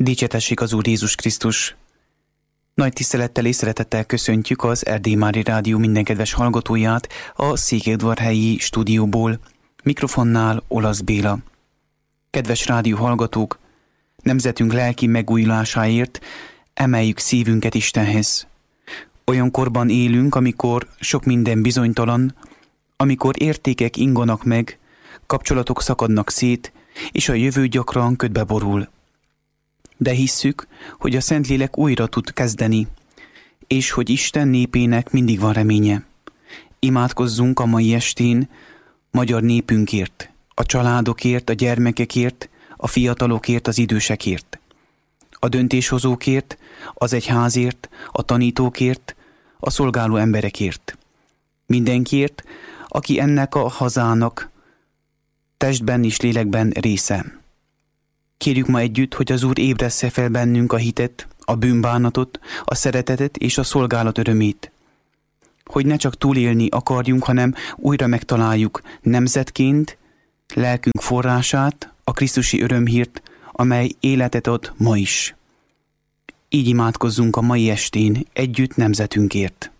Dicsértessék az Úr Jézus Krisztus! Nagy tisztelettel és szeretettel köszöntjük az Erdély Mária Rádió minden kedves hallgatóját a Székelyudvarhelyi stúdióból, mikrofonnál Olasz Béla. Kedves rádió hallgatók, nemzetünk lelki megújulásáért emeljük szívünket Istenhez. Olyan korban élünk, amikor sok minden bizonytalan, amikor értékek inganak meg, kapcsolatok szakadnak szét, és a jövő gyakran ködbe borul. De hisszük, hogy a Szentlélek újra tud kezdeni, és hogy Isten népének mindig van reménye. Imádkozzunk a mai estén magyar népünkért, a családokért, a gyermekekért, a fiatalokért, az idősekért, a döntéshozókért, az egyházért, a tanítókért, a szolgáló emberekért. Mindenkiért, aki ennek a hazának testben és lélekben része. Kérjük ma együtt, hogy az Úr ébressze fel bennünk a hitet, a bűnbánatot, a szeretetet és a szolgálat örömét. Hogy ne csak túlélni akarjunk, hanem újra megtaláljuk nemzetként lelkünk forrását, a krisztusi örömhírt, amely életet ad ma is. Így imádkozzunk a mai estén együtt nemzetünkért.